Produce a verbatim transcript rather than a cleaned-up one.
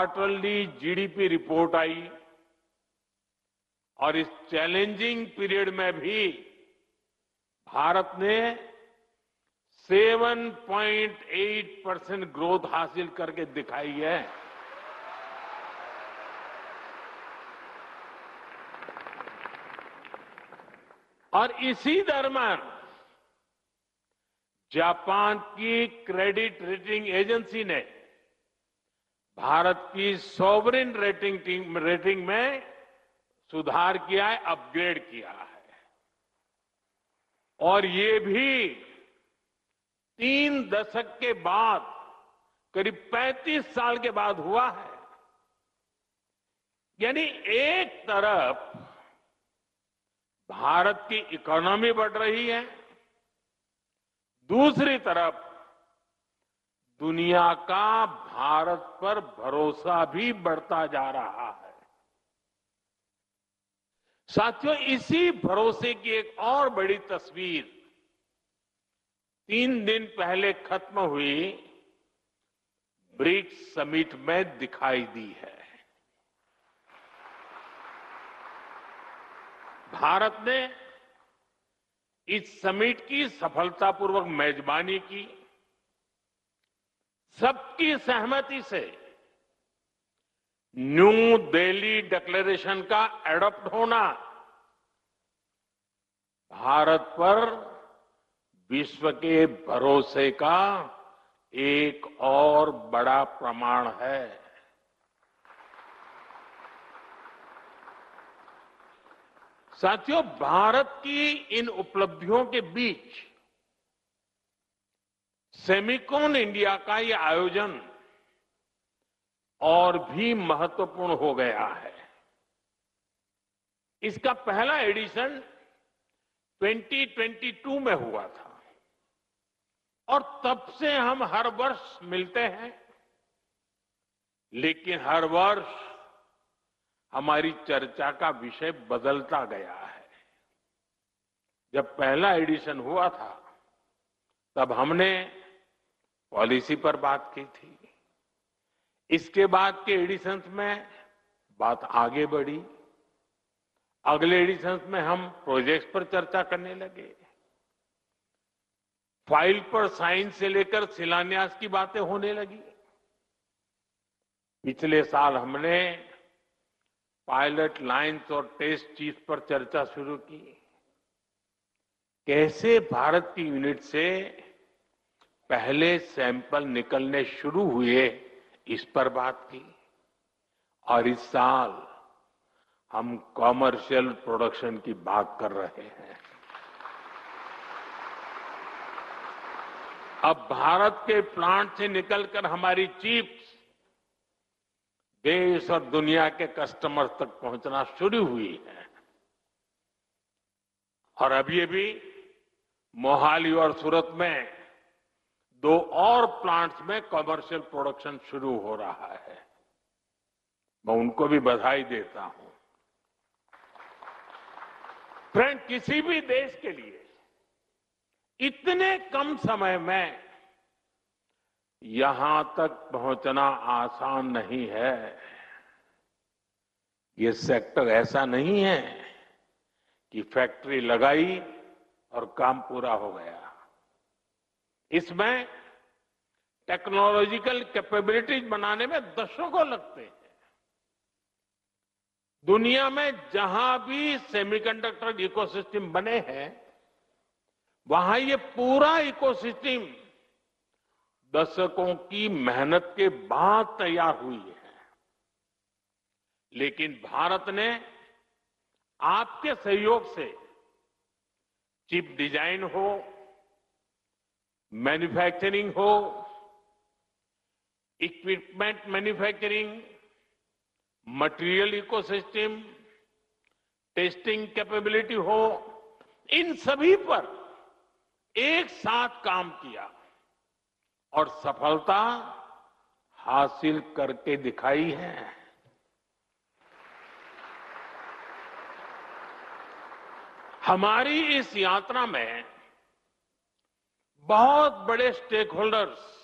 Quarterly GDP report आई और इस challenging period में भी भारत ने सात पॉइंट आठ परसेंट ग्रोथ हासिल करके दिखाई है। और इसी दरम्यान जापान की क्रेडिट रेटिंग एजेंसी ने भारत की सॉवरेन रेटिंग रेटिंग में सुधार किया है, अपग्रेड किया है। और ये भी तीन दशक के बाद, करीब पैंतीस साल के बाद हुआ है। यानी एक तरफ भारत की इकोनॉमी बढ़ रही है, दूसरी तरफ दुनिया का भारत पर भरोसा भी बढ़ता जा रहा है। साथियों, इसी भरोसे की एक और बड़ी तस्वीर तीन दिन पहले खत्म हुई ब्रिक्स समिट में दिखाई दी है। भारत ने इस समिट की सफलतापूर्वक मेजबानी की। सबकी सहमति से न्यू दिल्ली डिक्लेरेशन का एडॉप्ट होना भारत पर विश्व के भरोसे का एक और बड़ा प्रमाण है। साथियों, भारत की इन उपलब्धियों के बीच सेमिकॉन इंडिया का ये आयोजन और भी महत्वपूर्ण हो गया है। इसका पहला एडिशन दो हज़ार बाईस में हुआ था और तब से हम हर वर्ष मिलते हैं, लेकिन हर वर्ष हमारी चर्चा का विषय बदलता गया है। जब पहला एडिशन हुआ था तब हमने पॉलिसी पर बात की थी। इसके बाद के एडिशंस में बात आगे बढ़ी। अगले एडिशंस में हम प्रोजेक्ट्स पर चर्चा करने लगे। फाइल पर साइन से लेकर शिलान्यास की बातें होने लगी। पिछले साल हमने पायलट लाइन्स और टेस्ट चीफ पर चर्चा शुरू की। कैसे भारत की यूनिट से पहले सैंपल निकलने शुरू हुए, इस पर बात की। और इस साल हम कॉमर्शियल प्रोडक्शन की बात कर रहे हैं। अब भारत के प्लांट से निकलकर हमारी चिप्स देश और दुनिया के कस्टमर तक पहुंचना शुरू हुई है। और अब ये भी मोहाली और सूरत में दो और प्लांट्स में कमर्शियल प्रोडक्शन शुरू हो रहा है। मैं उनको भी बधाई देता हूं। फ्रेंड, किसी भी देश के लिए इतने कम समय में यहां तक पहुंचना आसान नहीं है। ये सेक्टर ऐसा नहीं है कि फैक्ट्री लगाई और काम पूरा हो गया। इसमें टेक्नोलॉजिकल कैपेबिलिटीज बनाने में दशकों लगते हैं। दुनिया में जहां भी सेमीकंडक्टर इकोसिस्टम बने हैं, वहां ये पूरा इकोसिस्टम दशकों की मेहनत के बाद तैयार हुई है। लेकिन भारत ने आपके सहयोग से चिप डिजाइन हो, मैन्युफैक्चरिंग हो, equipment manufacturing, material ecosystem, testing capability हो, इन सभी पर एक साथ काम किया और सफलता हासिल करके दिखाई है। हमारी इस यात्रा में बहुत बड़े स्टेक होल्डर्स